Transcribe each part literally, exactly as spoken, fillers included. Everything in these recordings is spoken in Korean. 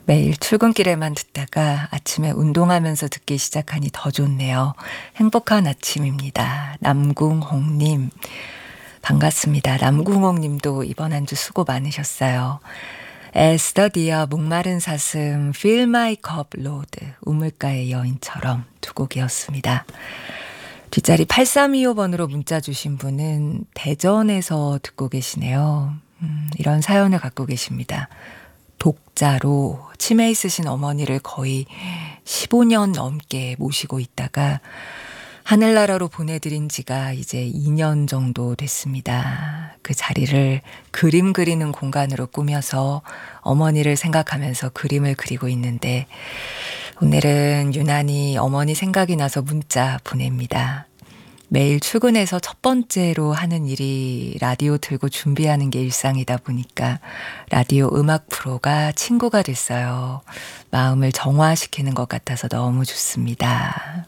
매일 출근길에만 듣다가 아침에 운동하면서 듣기 시작하니 더 좋네요. 행복한 아침입니다. 남궁홍님. 반갑습니다. 남궁홍님도 이번 한 주 수고 많으셨어요. 에스더디어 목마른 사슴 Fill My Cup Lord 우물가의 여인처럼 두 곡이었습니다. 뒷자리 팔삼이오 번으로 문자 주신 분은 대전에서 듣고 계시네요. 음, 이런 사연을 갖고 계십니다. 독자로 치매 있으신 어머니를 거의 십오 년 넘게 모시고 있다가 하늘나라로 보내드린 지가 이제 이 년 정도 됐습니다. 그 자리를 그림 그리는 공간으로 꾸며서 어머니를 생각하면서 그림을 그리고 있는데 오늘은 유난히 어머니 생각이 나서 문자 보냅니다. 매일 출근해서 첫 번째로 하는 일이 라디오 틀고 준비하는 게 일상이다 보니까 라디오 음악 프로가 친구가 됐어요. 마음을 정화시키는 것 같아서 너무 좋습니다.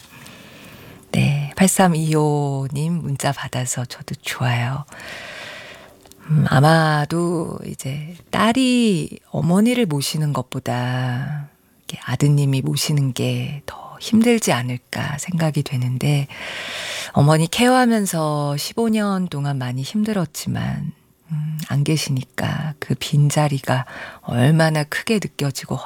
네, 팔삼이오 님 문자 받아서 저도 좋아요. 음, 아마도 이제 딸이 어머니를 모시는 것보다 이렇게 아드님이 모시는 게 더 힘들지 않을까 생각이 되는데 어머니 케어하면서 십오 년 동안 많이 힘들었지만 음, 안 계시니까 그 빈자리가 얼마나 크게 느껴지고